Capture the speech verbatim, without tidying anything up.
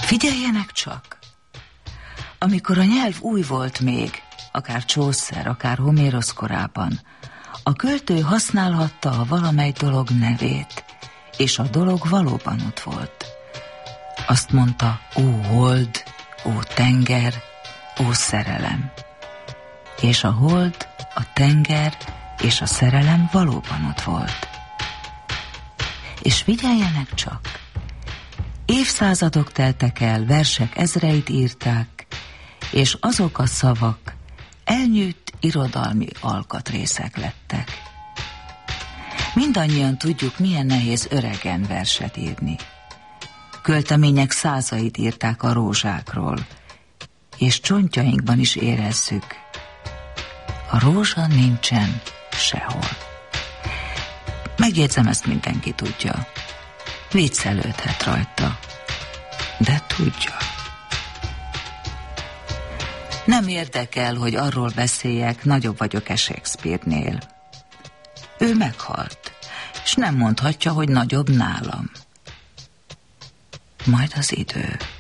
Figyeljenek csak! Amikor a nyelv új volt még, akár Chaucer, akár Homérosz korában, a költő használhatta a valamely dolog nevét, és a dolog valóban ott volt. Azt mondta, ó hold, ó tenger, ó szerelem. És a hold, a tenger és a szerelem valóban ott volt. És figyeljenek csak! Évszázadok teltek el, versek ezreit írták, és azok a szavak elnyűjt irodalmi alkatrészek lettek. Mindannyian tudjuk, milyen nehéz öregen verset írni. Költemények százait írták a rózsákról, és csontjainkban is érezzük. A rózsa nincsen sehol. Megjegyzem, ezt mindenki tudja. Viccelődhet rajta, de tudja. Nem érdekel, hogy arról beszéljek, nagyobb vagyok-e Shakespeare-nél. Ő meghalt, és nem mondhatja, hogy nagyobb nálam. Majd az idő.